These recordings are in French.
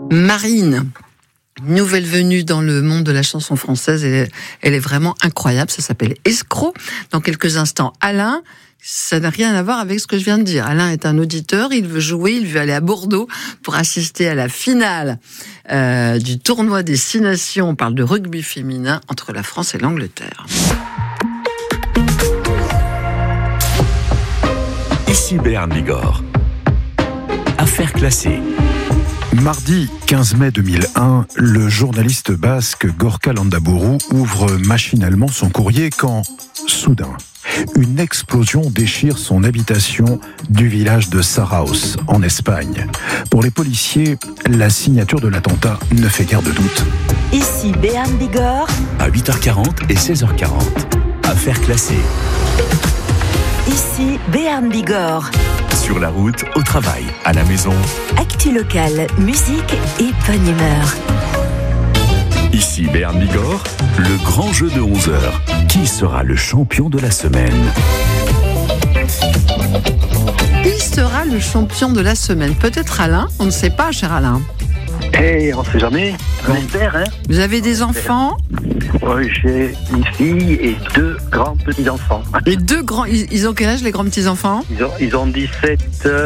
Marine, nouvelle venue dans le monde de la chanson française, elle est vraiment incroyable, ça s'appelle Escroc. Dans quelques instants, Alain, ça n'a rien à voir avec ce que je viens de dire. Alain est un auditeur, il veut jouer, il veut aller à Bordeaux pour assister à la finale du tournoi des 6 nations. On parle de rugby féminin entre la France et l'Angleterre. Ici Béarn Bigorre. Affaires classées. Mardi 15 mai 2001, le journaliste basque Gorka Landaburu ouvre machinalement son courrier quand, soudain, une explosion déchire son habitation du village de Saraos, en Espagne. Pour les policiers, la signature de l'attentat ne fait guère de doute. Ici Béarn Bigorre. À 8h40 et 16h40. Affaires classées. Ici Béarn Bigorre. Sur la route, au travail, à la maison. Actu locale, musique et bonne humeur. Ici Béarn Bigorre, le grand jeu de 11h. Qui sera le champion de la semaine ? Qui sera le champion de la semaine ? Peut-être Alain, on ne sait pas, cher Alain. On ne sait jamais. On espère, hein. Vous avez des enfants ? Oui, j'ai une fille et 2 grands petits-enfants. Les 2 grands, ils ont quel âge, les grands petits-enfants ? Ils ont 17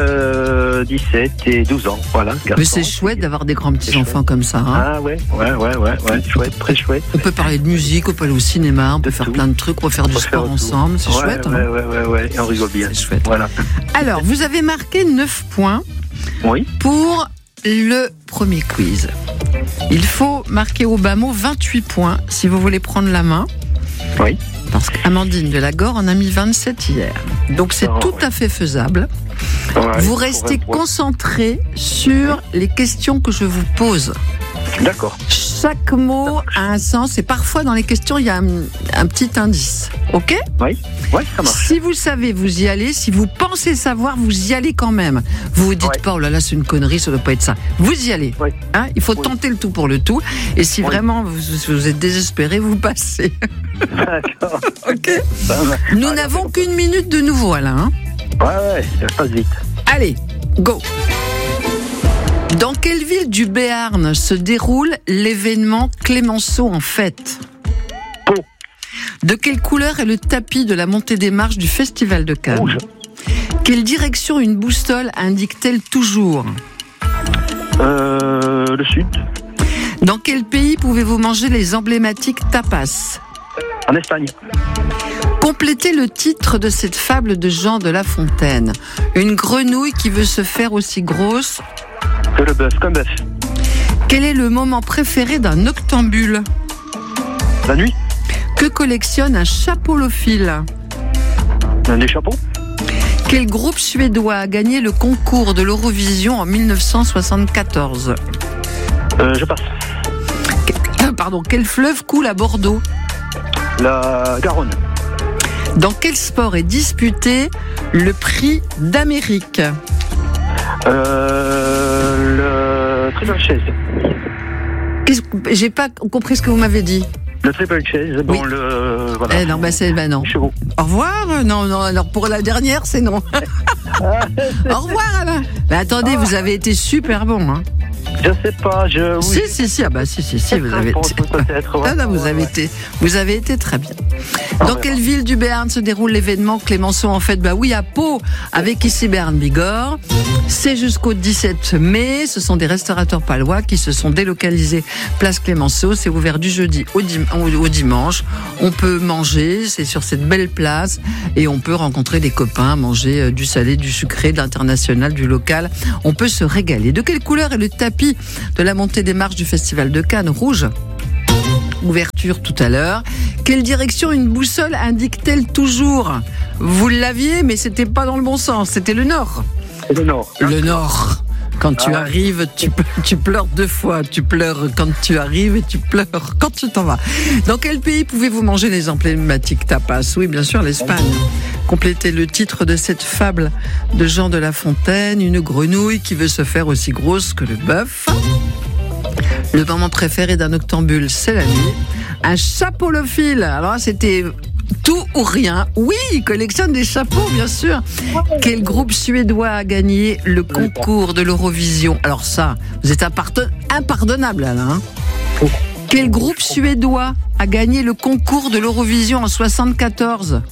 et 12 ans, voilà. Mais c'est chouette d'avoir des grands petits-enfants comme ça. Hein. Ah ouais, chouette, très chouette. On peut parler de musique, on peut aller au cinéma, on peut faire plein de trucs, on peut faire du sport ensemble, c'est chouette. Ouais, on rigole bien. C'est chouette. Voilà. Alors, vous avez marqué 9 points pour le premier quiz. Il faut marquer au bas mot 28 points si vous voulez prendre la main. Oui. Parce qu'Amandine Delagore en a mis 27 hier. Donc c'est tout à fait faisable. Ouais, vous restez concentré sur les questions que je vous pose. D'accord. Chaque mot a un sens et parfois dans les questions il y a un petit indice. Ok ? Oui, ça marche. Si vous savez, vous y allez. Si vous pensez savoir, vous y allez quand même. Vous vous dites pas, oh là là, c'est une connerie, ça ne doit pas être ça. Vous y allez. Oui. Hein ? Il faut tenter le tout pour le tout. Et si vraiment vous êtes désespéré, vous passez. D'accord. Ok ? Nous n'avons qu'une minute de nouveau, Alain. Ouais, ça passe vite. Allez, go. Dans quelle ville du Béarn se déroule l'événement Clémenceau en fête ? Pau. De quelle couleur est le tapis de la montée des marches du Festival de Cannes ? Rouge. Quelle direction une boussole indique-t-elle toujours ? Le sud. Dans quel pays pouvez-vous manger les emblématiques tapas ? En Espagne. Complétez le titre de cette fable de Jean de La Fontaine. Une grenouille qui veut se faire aussi grosse que le bœuf, comme bœuf. Quel est le moment préféré d'un noctambule ? La nuit. Que collectionne un chapolophile ? Des chapeaux. Quel groupe suédois a gagné le concours de l'Eurovision en 1974 ? Je passe. Quel fleuve coule à Bordeaux ? La Garonne. Dans quel sport est disputé le prix d'Amérique ? Le triple chaise. J'ai pas compris ce que vous m'avez dit. Le triple chaise, bon, oui. Voilà. Non. Chevaux. Au revoir. Non, alors pour la dernière, c'est non. Au revoir, Alain. Mais attendez, vous avez été super bon, hein. Je sais pas, Si, vous avez été. Vous avez été très bien. Dans quelle ville du Béarn se déroule l'événement Clémenceau en fête ? Oui, à Pau, avec ici Béarn Bigorre. C'est jusqu'au 17 mai. Ce sont des restaurateurs palois qui se sont délocalisés place Clémenceau. C'est ouvert du jeudi au dimanche. On peut manger, c'est sur cette belle place, et on peut rencontrer des copains, manger du salé, du sucré, de l'international, du local. On peut se régaler. De quelle couleur est le tapis de la montée des marches du Festival de Cannes ? Rouge. Ouverture tout à l'heure. Quelle direction une boussole indique-t-elle toujours ? Vous l'aviez, mais c'était pas dans le bon sens. C'était le nord. Le nord. Le nord. Quand tu arrives, tu pleures 2 fois. Tu pleures quand tu arrives et tu pleures quand tu t'en vas. Dans quel pays pouvez-vous manger les emblématiques tapas ? Oui, bien sûr, l'Espagne. Complétez le titre de cette fable de Jean de La Fontaine. Une grenouille qui veut se faire aussi grosse que le bœuf. Le moment préféré d'un noctambule, c'est la nuit. Un chapolophile. Alors là, c'était Tout ou rien. Oui, il collectionne des chapeaux, bien sûr. Quel groupe suédois a gagné le concours de l'Eurovision? Alors ça, vous êtes impardonnable, Alain. Quel groupe suédois a gagné le concours de l'Eurovision en 74?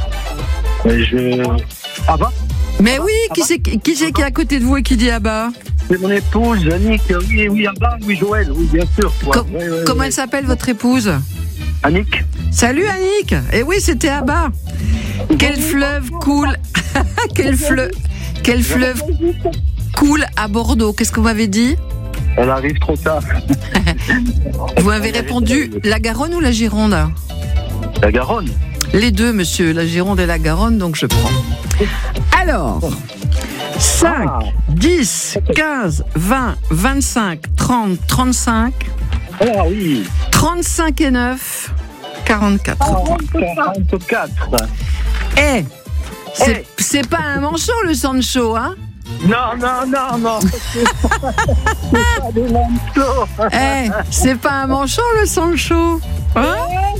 Abba? Mais oui, qui c'est qui est à côté de vous et qui dit Abba? C'est mon épouse, Annick. Oui, Abba, oui, Joël, oui, bien sûr. Comment elle s'appelle, votre épouse? Annick. Salut Annick. Eh oui, c'était Abba. Quel fleuve coule Quel fleuve coule à Bordeaux? Qu'est-ce que vous m'avez dit? Elle arrive trop tard. Vous m'avez répondu la Garonne ou la Gironde? La Garonne. Les deux, monsieur, la Gironde et la Garonne, donc je prends. Alors, 5, 10, 15, 20, 25, 30, 35, Ah oui. 35 et 9, 44. 44. Eh, c'est pas un manchot le Sancho, hein? Non. C'est pas des manteaux. Eh, c'est pas un manchot le Sancho, hein?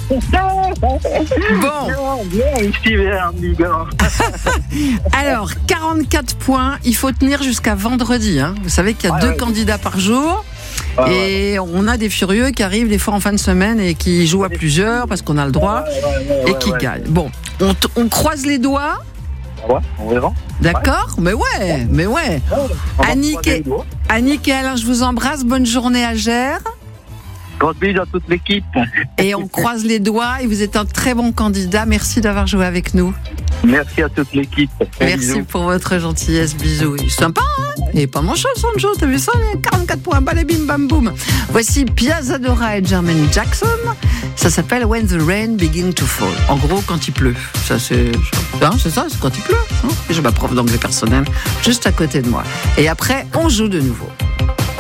Bon. Bien, ici, Béarn Bigorre. Alors, 44 points, il faut tenir jusqu'à vendredi, hein. Vous savez qu'il y a 2 candidats par jour. Et on a des furieux qui arrivent des fois en fin de semaine et qui jouent à plusieurs parce qu'on a le droit et qui gagnent. Bon, on croise les doigts. Ouais, on verra. D'accord, mais ouais. Annick et Alain, je vous embrasse. Bonne journée à Gers. Grosse bise à toute l'équipe. Et on croise les doigts et vous êtes un très bon candidat. Merci d'avoir joué avec nous. Merci à toute l'équipe. Merci Bisous. pour votre gentillesse. Bisous. Il est sympa, hein? Il est pas manchot, Sancho. T'as vu ça? Il a 44 points. Balai bim bam boum. Voici Piazza Dora et Jermaine Jackson. Ça s'appelle When the Rain Begins to Fall. En gros, quand il pleut. Ça, c'est ça, c'est quand il pleut. Hein? J'ai ma prof d'anglais personnel juste à côté de moi. Et après, on joue de nouveau.